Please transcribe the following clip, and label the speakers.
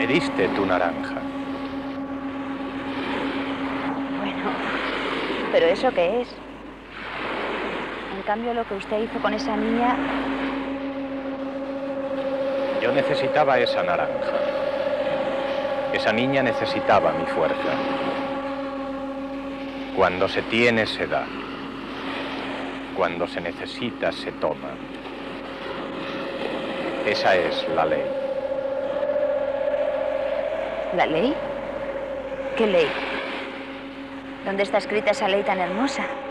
Speaker 1: Me diste tu naranja.
Speaker 2: Bueno, ¿pero eso qué es? En cambio, lo que usted hizo con esa niña...
Speaker 1: Yo necesitaba esa naranja. Esa niña necesitaba mi fuerza. Cuando se tiene, se da. Cuando se necesita, se toma. Esa es la ley.
Speaker 2: ¿La ley? ¿Qué ley? ¿Dónde está escrita esa ley tan hermosa?